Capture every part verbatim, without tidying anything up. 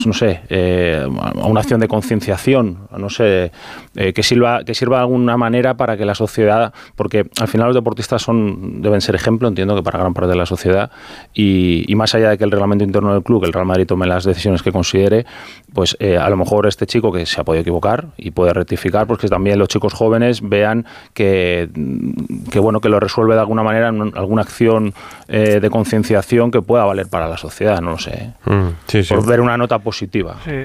no sé, eh, a una acción de concienciación, no sé, eh, que sirva que sirva de alguna manera para que la sociedad, porque al final los deportistas son deben ser ejemplo, entiendo que para gran parte de la sociedad, y, y más allá de que el reglamento interno del club, que el Real Madrid tome las decisiones que considere, pues eh, a lo mejor este chico que se ha podido equivocar y puede rectificar, pues que también los chicos jóvenes vean que, que bueno, que lo resuelve de alguna manera en alguna acción eh, de concienciación que pueda valer para la sociedad, no lo sé. Mm, sí, sí. Por ver una nota positiva. Sí.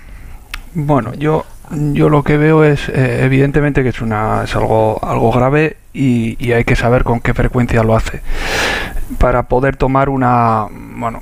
Bueno, yo yo lo que veo es eh, evidentemente que es una es algo algo grave y, y hay que saber con qué frecuencia lo hace para poder tomar una bueno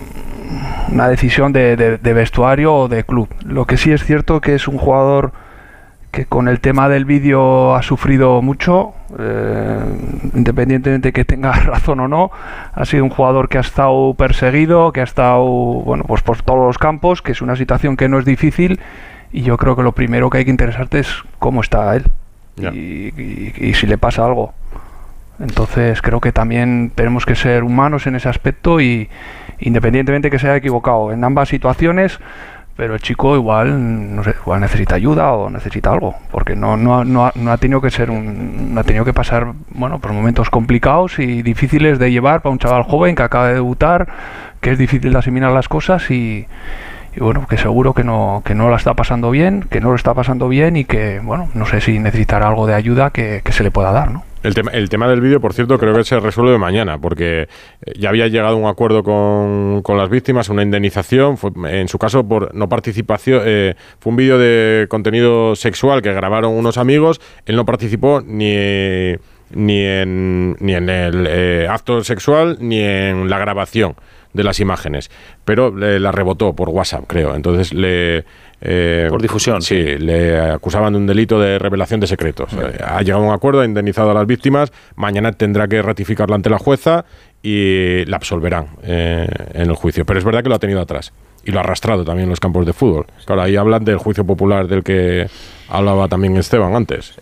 una decisión de, de, de vestuario o de club. Lo que sí es cierto que es un jugador que con el tema del vídeo ha sufrido mucho, eh, independientemente de que tenga razón o no. Ha sido un jugador que ha estado perseguido, que ha estado bueno pues por todos los campos, que es una situación que no es difícil, y yo creo que lo primero que hay que interesarte es cómo está él yeah. y, y, y si le pasa algo. Entonces creo que también tenemos que ser humanos en ese aspecto, y independientemente que se haya equivocado en ambas situaciones, pero el chico igual no sé, igual necesita ayuda o necesita algo, porque no no no ha, no ha tenido que ser un no ha tenido que pasar bueno por momentos complicados y difíciles de llevar para un chaval joven que acaba de debutar, que es difícil de asimilar las cosas, y, y bueno, que seguro que no que no la está pasando bien, que no lo está pasando bien, y que bueno, no sé si necesitará algo de ayuda que, que se le pueda dar, ¿no? El tema, el tema del vídeo, por cierto, creo que se resuelve mañana, porque ya había llegado a un acuerdo con, con las víctimas, una indemnización, fue, en su caso por no participación, eh, fue un vídeo de contenido sexual que grabaron unos amigos, él no participó ni, ni, en, ni en el eh, acto sexual ni en la grabación de las imágenes, pero le, la rebotó por WhatsApp, creo, entonces le... Eh, por difusión. Sí, sí, le acusaban de un delito de revelación de secretos. Eh, ha llegado a un acuerdo, ha indemnizado a las víctimas, mañana tendrá que ratificarlo ante la jueza y la absolverán eh, en el juicio. Pero es verdad que lo ha tenido atrás y lo ha arrastrado también en los campos de fútbol. Claro, ahí hablan del juicio popular del que hablaba también Esteban antes.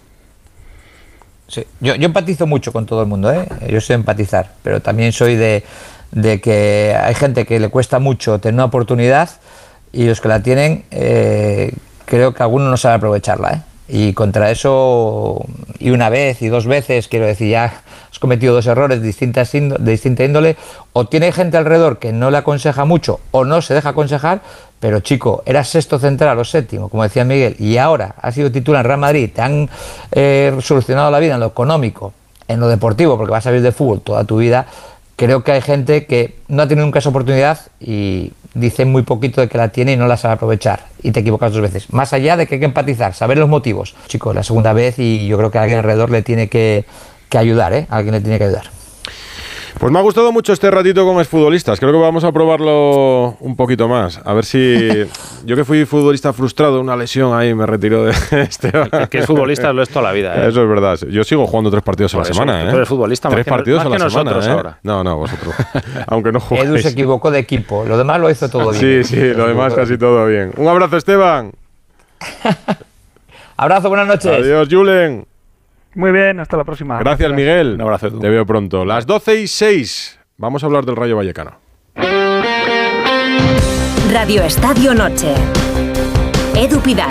Sí, yo, yo empatizo mucho con todo el mundo, ¿eh? Yo sé empatizar, pero también soy de, de que hay gente que le cuesta mucho tener una oportunidad, y los que la tienen, eh, creo que algunos no saben aprovecharla, ¿eh? Y contra eso, y una vez y dos veces, quiero decir, ya has cometido dos errores de, distintas índo- de distinta índole, o tiene gente alrededor que no le aconseja mucho, o no se deja aconsejar, pero chico, eras sexto central o séptimo, como decía Miguel, y ahora has sido titular en Real Madrid, te han eh, solucionado la vida en lo económico, en lo deportivo, porque vas a vivir de fútbol toda tu vida. Creo que hay gente que no ha tenido nunca esa oportunidad y dice muy poquito de que la tiene y no la sabe aprovechar, y te equivocas dos veces. Más allá de que hay que empatizar, saber los motivos. Chicos, la segunda vez, y yo creo que alguien alrededor le tiene que, que ayudar, ¿eh? Alguien le tiene que ayudar. Pues me ha gustado mucho este ratito con exfutbolistas. Creo que vamos a probarlo un poquito más. A ver si... Yo que fui futbolista frustrado, una lesión ahí me retiró de Esteban. El que es futbolista lo es toda la vida, ¿eh? Eso es verdad. Yo sigo jugando tres partidos a la semana, ¿eh? Tú eres futbolista tres más partidos que, a la más semana, que nosotros ¿eh? ahora. No, no, vosotros. Aunque no juguéis. Edu se equivocó de equipo. Lo demás lo hizo todo bien. Sí, sí, lo demás casi todo bien. Un abrazo, Esteban. Abrazo, buenas noches. Adiós, Julen. Muy bien, hasta la próxima. Gracias, Miguel. Un abrazo. Te veo pronto. Las doce y seis. Vamos a hablar del Rayo Vallecano. Radio Estadio Noche. Edu Pidal.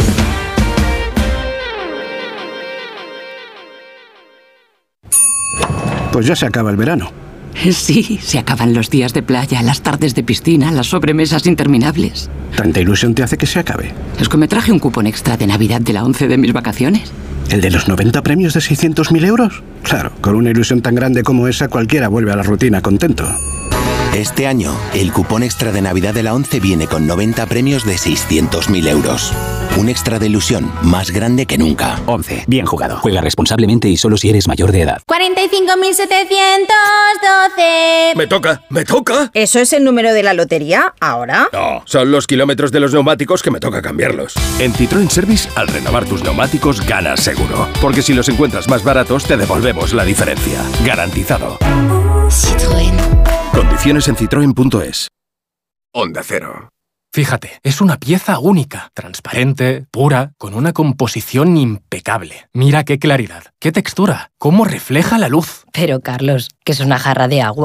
Pues ya se acaba el verano. Sí, se acaban los días de playa, las tardes de piscina, las sobremesas interminables. ¿Tanta ilusión te hace que se acabe? Es que me traje un cupón extra de Navidad de la once de mis vacaciones. ¿El de los noventa premios de seiscientos mil euros? Claro, con una ilusión tan grande como esa, cualquiera vuelve a la rutina contento. Este año, el cupón extra de Navidad de la once viene con noventa premios de seiscientos mil euros. Un extra de ilusión más grande que nunca. once. Bien jugado. Juega responsablemente y solo si eres mayor de edad. cuarenta y cinco mil setecientos doce. ¡Me toca! ¡Me toca! ¿Eso es el número de la lotería ahora? No, son los kilómetros de los neumáticos que me toca cambiarlos. En Citroën Service, al renovar tus neumáticos, ganas seguro. Porque si los encuentras más baratos, te devolvemos la diferencia. Garantizado. Citroën. Condiciones en citroen punto es. Onda Cero. Fíjate, es una pieza única, transparente, pura, con una composición impecable. Mira qué claridad, qué textura, cómo refleja la luz. Pero, Carlos, que es una jarra de agua.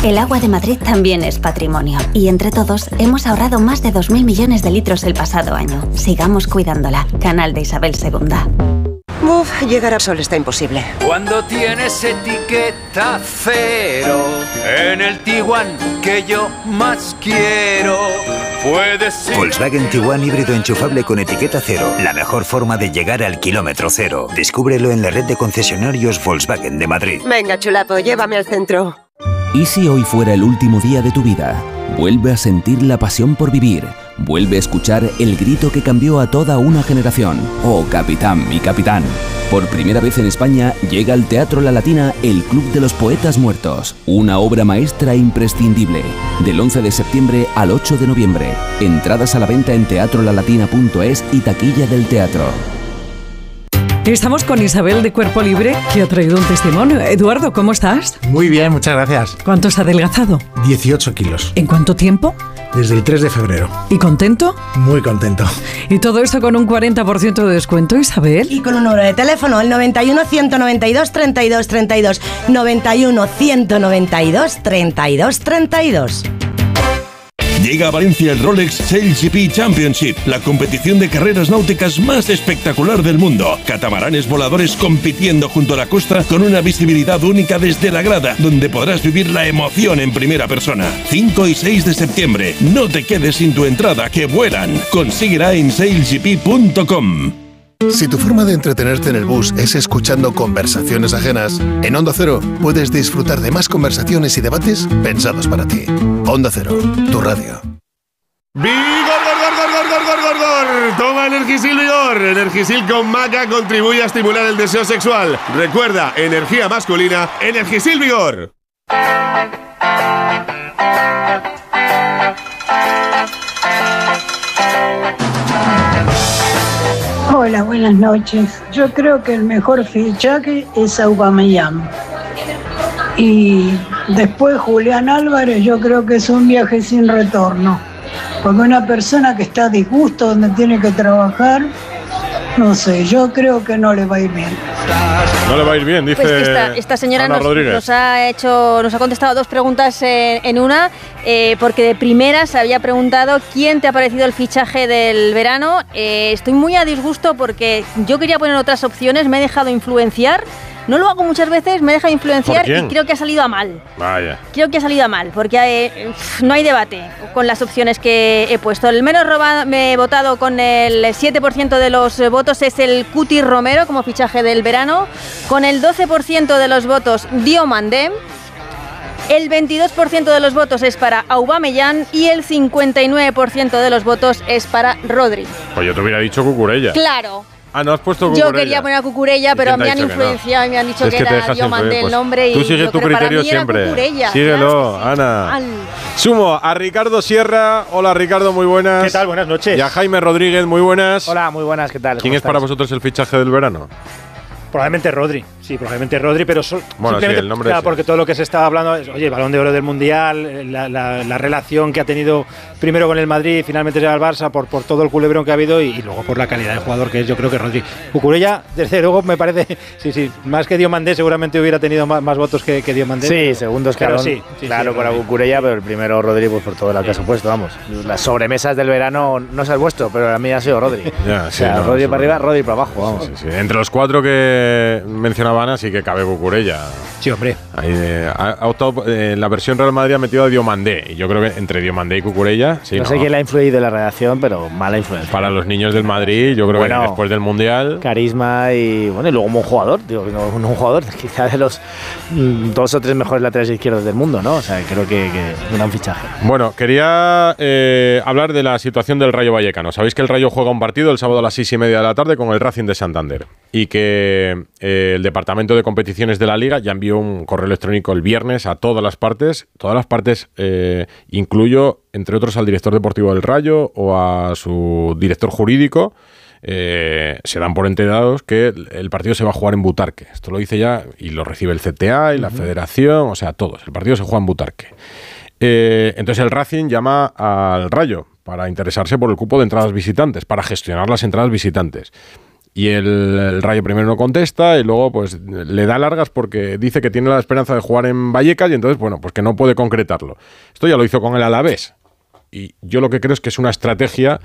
El agua de Madrid también es patrimonio y entre todos hemos ahorrado más de dos mil millones de litros el pasado año. Sigamos cuidándola. Canal de Isabel segunda. Uf, llegar a Sol está imposible. Cuando tienes etiqueta cero en el Tiguan que yo más quiero, puedes ser... Volkswagen Tiguan híbrido enchufable con etiqueta cero. La mejor forma de llegar al kilómetro cero. Descúbrelo en la red de concesionarios Volkswagen de Madrid. Venga, chulapo, llévame al centro. ¿Y si hoy fuera el último día de tu vida? Vuelve a sentir la pasión por vivir. Vuelve a escuchar el grito que cambió a toda una generación. Oh, capitán, mi capitán. Por primera vez en España llega al Teatro La Latina el Club de los Poetas Muertos. Una obra maestra imprescindible. Del once de septiembre al ocho de noviembre. Entradas a la venta en teatro la latina punto es y taquilla del teatro. Estamos con Isabel de Cuerpo Libre, que ha traído un testimonio. Eduardo, ¿cómo estás? Muy bien, muchas gracias. ¿Cuánto has adelgazado? dieciocho kilos. ¿En cuánto tiempo? Desde el tres de febrero. ¿Y contento? Muy contento. Y todo esto con un cuarenta por ciento de descuento, Isabel. Y con un número de teléfono, el noventa y uno, ciento noventa y dos, treinta y dos, treinta y dos. noventa y uno, ciento noventa y dos, treinta y dos, treinta y dos. Llega a Valencia el Rolex Sail G P Championship, la competición de carreras náuticas más espectacular del mundo. Catamaranes voladores compitiendo junto a la costa con una visibilidad única desde la grada, donde podrás vivir la emoción en primera persona. cinco y seis de septiembre. No te quedes sin tu entrada, que vuelan. Consíguela en sail g p punto com. Si tu forma de entretenerte en el bus es escuchando conversaciones ajenas, en Onda Cero puedes disfrutar de más conversaciones y debates pensados para ti. Onda Cero, tu radio. ¡Vigor, gor, gor, gor, gor, gor, gor! Toma Energisil Vigor. Energisil con maca contribuye a estimular el deseo sexual. Recuerda, energía masculina, Energisil Vigor. Hola, buenas noches. Yo creo que el mejor fichaje es Aubameyang. Y después Julián Álvarez, yo creo que es un viaje sin retorno. Porque una persona que está a disgusto donde tiene que trabajar, no sé, yo creo que no le va a ir bien. No le va a ir bien, dice pues esta, esta señora Ana nos, Rodríguez. nos ha hecho, nos ha contestado dos preguntas en, en una, eh, porque de primera se había preguntado quién te ha parecido el fichaje del verano. Eh, estoy muy a disgusto porque yo quería poner otras opciones, me he dejado influenciar. No lo hago muchas veces, me deja influenciar y creo que ha salido a mal. Vaya. Creo que ha salido a mal, porque eh, no hay debate con las opciones que he puesto. El menos robado, me he votado con el siete por ciento de los votos es el Cuti Romero como fichaje del verano. Con el doce por ciento de los votos, Diomandé. El veintidós por ciento de los votos es para Aubameyang y el cincuenta y nueve por ciento de los votos es para Rodri. Pues yo te hubiera dicho Cucurella. Claro. Ah, no has puesto Cucurella. Yo quería poner a Cucurella, pero me han influenciado no? y me han dicho es que, que era Diomandé el nombre. Tú y sigues tu criterio siempre. Síguelo, sí. Ana. Al... Sumo a Ricardo Sierra. Hola, Ricardo, muy buenas. ¿Qué tal? Buenas noches. Y a Jaime Rodríguez, muy buenas. Hola, muy buenas, ¿qué tal? ¿Quién es para vosotros el fichaje del verano? Probablemente Rodri, sí, probablemente Rodri, pero so, bueno, simplemente sí, el nombre claro, sí. porque todo lo que se estaba hablando es, oye, Balón de Oro del Mundial, la, la, la relación que ha tenido primero con el Madrid, finalmente llega al Barça por, por todo el culebrón que ha habido y, y luego por la calidad de jugador que es, yo creo que Rodri. Cucurella, desde luego, me parece, sí, sí, más que Diomandé seguramente hubiera tenido más, más votos que, que Diomandé. Sí, pero, segundo escalón, sí, sí, claro, sí, para Cucurella, pero el primero Rodri, pues por todo lo que has puesto, vamos. Las sobremesas del verano no es el vuestro, pero a mí ha sido Rodri. Ya, o sí, sea, no, Rodri no, para arriba, Rodri para abajo, vamos. Sí, sí, sí. Entre los cuatro que mencionaba Ana, sí que cabe Cucurella. Sí, hombre. Ahí, eh, ha, ha optado, eh, en la versión Real Madrid ha metido a Diomandé. Y yo creo que entre Diomandé y Cucurella. Sí, no, no sé quién le ha influido en la redacción, pero mala influencia. Para los niños del Madrid, yo creo bueno, que después del Mundial. Carisma y bueno, y luego un buen jugador. Digo, no, no un jugador, quizá de los mm, dos o tres mejores laterales izquierdos del mundo, ¿no? O sea, creo que, que es un gran fichaje. Bueno, quería eh, hablar de la situación del Rayo Vallecano. Sabéis que el Rayo juega un partido el sábado a las seis y media de la tarde con el Racing de Santander. Y que eh, el Departamento de Competiciones de la Liga ya envió un correo electrónico el viernes a todas las partes, todas las partes, eh, incluyo, entre otros, al director deportivo del Rayo o a su director jurídico, eh, se dan por enterados que el partido se va a jugar en Butarque. Esto lo dice ya y lo recibe el C T A y la uh-huh. Federación, o sea, todos. El partido se juega en Butarque. Eh, entonces el Racing llama al Rayo para interesarse por el cupo de entradas visitantes, para gestionar las entradas visitantes. Y el, el Rayo primero no contesta y luego pues le da largas porque dice que tiene la esperanza de jugar en Vallecas y entonces, bueno, pues que no puede concretarlo. Esto ya lo hizo con el Alavés. Y yo lo que creo es que es una estrategia